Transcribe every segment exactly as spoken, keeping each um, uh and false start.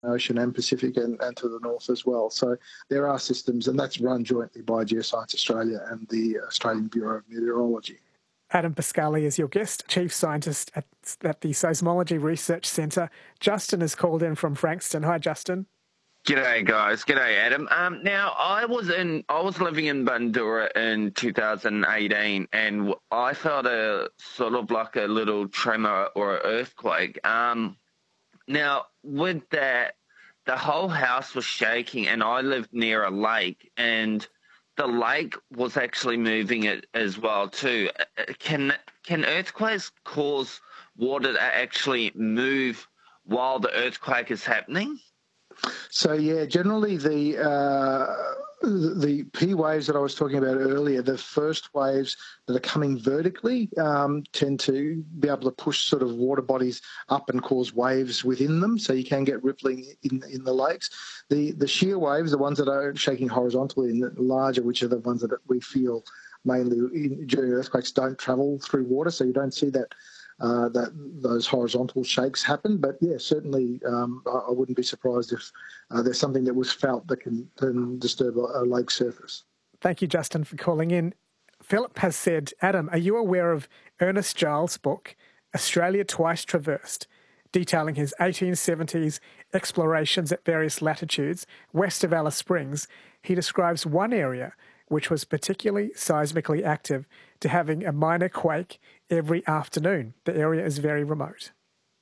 Ocean and Pacific and, and to the north as well. So there are systems, and that's run jointly by Geoscience Australia and the Australian Bureau of Meteorology. Adam Pascali is your guest, Chief Scientist at, at the Seismology Research Centre. Justin has called in from Frankston. Hi, Justin. G'day, guys. G'day, Adam. Um, now, I was in, I was living in Bundoora in two thousand eighteen, and I felt a sort of like a little tremor or an earthquake. Um, now, with that, the whole house was shaking, and I lived near a lake, and the lake was actually moving it as well too. Can can earthquakes cause water to actually move while the earthquake is happening? So yeah, generally the uh, the P waves that I was talking about earlier, the first waves that are coming vertically um, tend to be able to push sort of water bodies up and cause waves within them, so you can get rippling in in the lakes. The the shear waves, the ones that are shaking horizontally and the larger, which are the ones that we feel mainly in, during earthquakes, don't travel through water, so you don't see that. Uh, that those horizontal shakes happen, but yeah, certainly um, I, I wouldn't be surprised if uh, there's something that was felt that can, can disturb a, a lake surface. Thank you, Justin, for calling in. Philip has said, Adam, are you aware of Ernest Giles' book, Australia Twice Traversed, detailing his eighteen seventies explorations at various latitudes west of Alice Springs? He describes one area which was particularly seismically active to having a minor quake every afternoon. The area is very remote.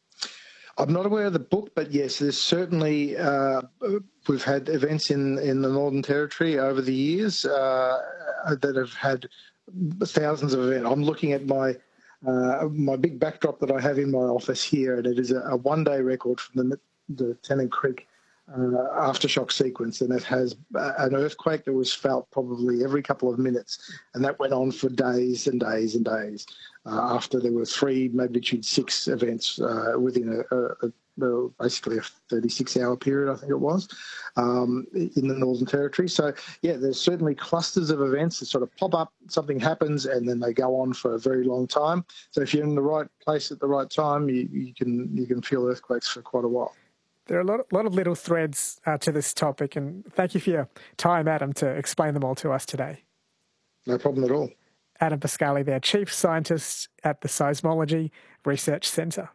I'm not aware of the book, but yes, there's certainly, uh, we've had events in, in the Northern Territory over the years uh, that have had thousands of events. I'm looking at my uh, my big backdrop that I have in my office here, and it is a, a one-day record from the, the Tennant Creek Uh, aftershock sequence, and it has uh, an earthquake that was felt probably every couple of minutes, and that went on for days and days and days uh, after there were three magnitude six events uh, within a, a, a basically a thirty-six hour period, I think it was, um, in the Northern Territory. So yeah, there's certainly clusters of events that sort of pop up, something happens, and then they go on for a very long time. So if you're in the right place at the right time, you, you can you can feel earthquakes for quite a while. There are a lot, lot of little threads uh, to this topic, and thank you for your time, Adam, to explain them all to us today. No problem at all. Adam Pascali there, Chief Scientist at the Seismology Research Centre.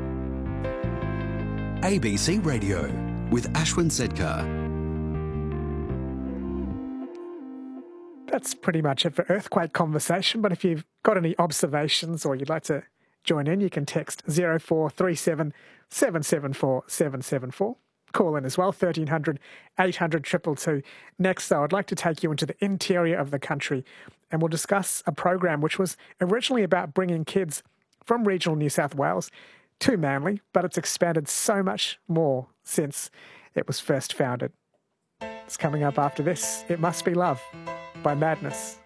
A B C Radio with Ashwin Sedkar. That's pretty much it for Earthquake Conversation, but if you've got any observations or you'd like to join in, you can text zero four three seven seven seven four seven seven four. Call in as well, thirteen hundred eight hundred two two two. Next, though, I'd like to take you into the interior of the country, and we'll discuss a program which was originally about bringing kids from regional New South Wales to Manly, but it's expanded so much more since it was first founded. It's coming up after this. It Must Be Love by Madness.